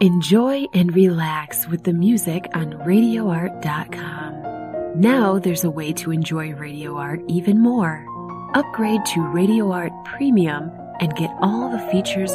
Enjoy and relax with the music on RadioArt.com. Now there's a way to enjoy Radio Art even more. Upgrade to Radio Art Premium and get all the features